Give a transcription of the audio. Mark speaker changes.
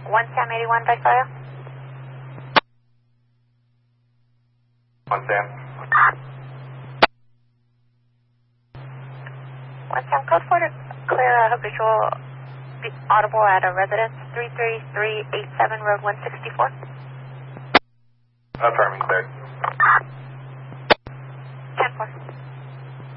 Speaker 1: 1 Sam 81 by file.
Speaker 2: 1 Sam.
Speaker 1: 1 Sam, code 4 to clear a habitual audible at a residence, 33387 Road 164.
Speaker 2: Affirming, cleared.
Speaker 1: 10-4.